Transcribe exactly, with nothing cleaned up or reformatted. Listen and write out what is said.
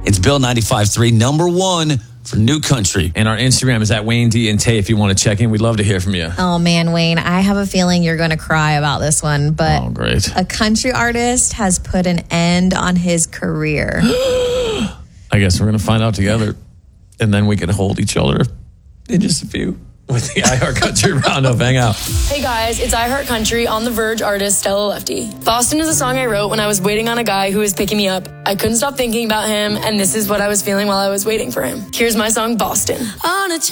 It's Bill ninety-five three, number one for new country. And our Instagram is at Wayne D and Tay if you want to check in. We'd love to hear from you. Oh, man, Wayne, I have a feeling you're going to cry about this one, but oh, great. A country artist has put an end on his career. I guess we're going to find out together, and then we can hold each other in just a few with the iHeart Country Roundup. Hang out. Hey guys, it's iHeart Country on The Verge artist Stella Lefty. Boston is a song I wrote when I was waiting on a guy who was picking me up. I couldn't stop thinking about him, and this is what I was feeling while I was waiting for him. Here's my song, Boston. On a